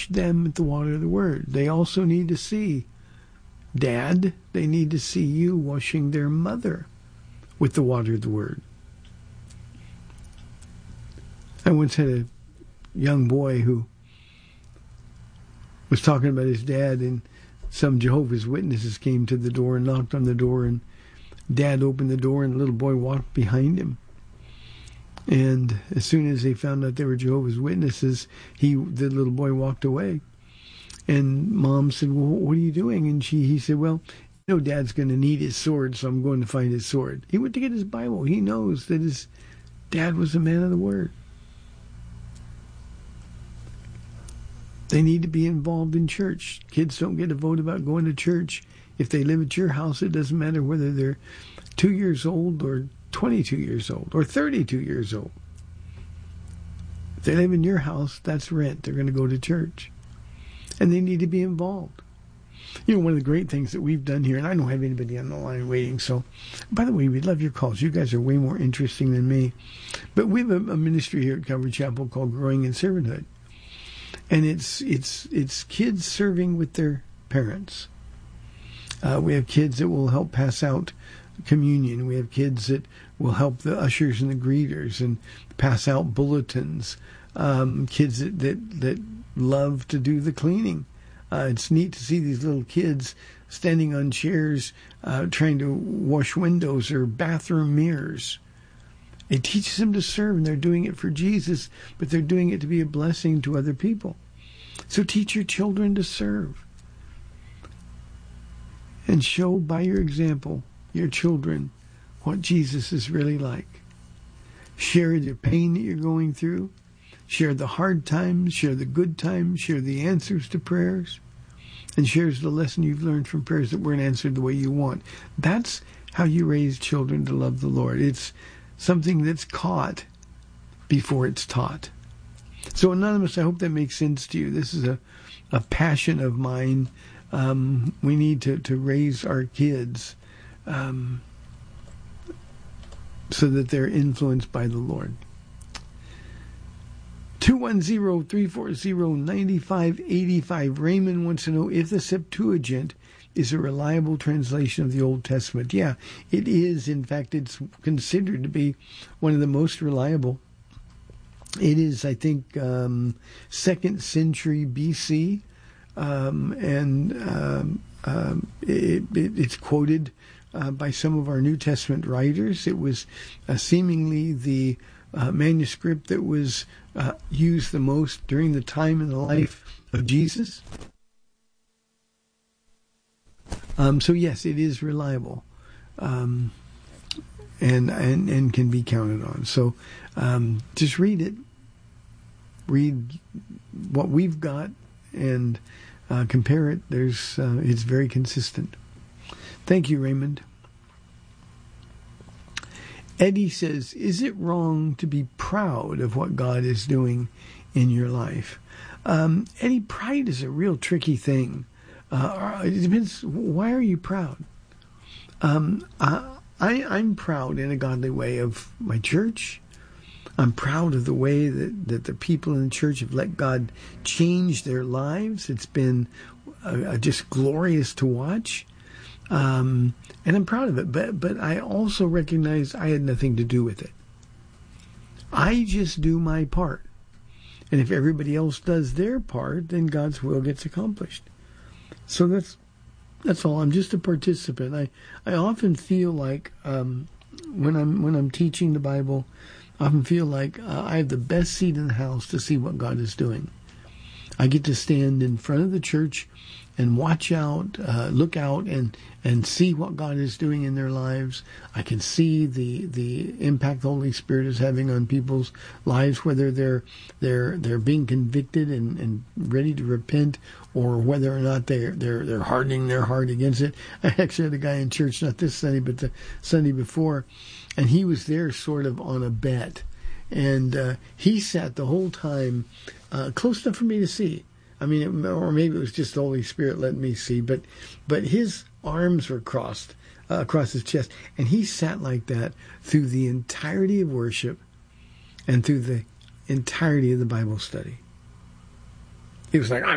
wash them with the water of the Word. They also need to see, Dad, they need to see you washing their mother with the water of the Word. I once had a young boy who was talking about his dad, and some Jehovah's Witnesses came to the door and knocked on the door, and Dad opened the door, and the little boy walked behind him. And as soon as they found out they were Jehovah's Witnesses, the little boy walked away. And Mom said, well, what are you doing? And he said, well, Dad's going to need his sword, so I'm going to find his sword. He went to get his Bible. He knows that his dad was a man of the Word. They need to be involved in church. Kids don't get a vote about going to church. If they live at your house, it doesn't matter whether they're 2 years old or 22 years old or 32 years old. If they live in your house, that's rent. They're going to go to church. And they need to be involved. One of the great things that we've done here, and I don't have anybody on the line waiting, so, by the way, we love your calls. You guys are way more interesting than me. But we have a ministry here at Calvary Chapel called Growing in Servanthood. And it's kids serving with their parents. We have kids that will help pass out communion. We have kids that will help the ushers and the greeters and pass out bulletins. Kids that love to do the cleaning. It's neat to see these little kids standing on chairs trying to wash windows or bathroom mirrors. It teaches them to serve, and they're doing it for Jesus, but they're doing it to be a blessing to other people. So teach your children to serve. And show by your example your children what Jesus is really like. Share the pain that you're going through. Share the hard times. Share the good times. Share the answers to prayers. And share the lesson you've learned from prayers that weren't answered the way you want. That's how you raise children to love the Lord. It's something that's caught before it's taught. So, Anonymous, I hope that makes sense to you. This is a passion of mine. We need to raise our kids so that they're influenced by the Lord. 210-340-9585. Raymond wants to know if the Septuagint is a reliable translation of the Old Testament. Yeah, it is. In fact, it's considered to be one of the most reliable. It is, I think, 2nd century BC, it's quoted by some of our New Testament writers. It was seemingly the manuscript that was used the most during the time in the life of Jesus. So yes, it is reliable, and can be counted on. So just read it. Read what we've got and compare it. It's very consistent. Thank you, Raymond. Eddie says, is it wrong to be proud of what God is doing in your life? Eddie, pride is a real tricky thing. It depends. Why are you proud? I'm proud in a godly way of my church. I'm proud of the way that the people in the church have let God change their lives. It's been just glorious to watch. And I'm proud of it. But I also recognize I had nothing to do with it. I just do my part. And if everybody else does their part, then God's will gets accomplished. So that's all. I'm just a participant. I often feel like when I'm teaching the Bible, I often feel like I have the best seat in the house to see what God is doing. I get to stand in front of the church and watch out, look out, and see what God is doing in their lives. I can see the impact the Holy Spirit is having on people's lives, whether they're being convicted and ready to repent, or whether or not they're hardening their heart against it. I actually had a guy in church, not this Sunday, but the Sunday before, and he was there sort of on a bet, and he sat the whole time close enough for me to see. I mean, or maybe it was just the Holy Spirit letting me see, but his arms were crossed across his chest, and he sat like that through the entirety of worship and through the entirety of the Bible study. He was like,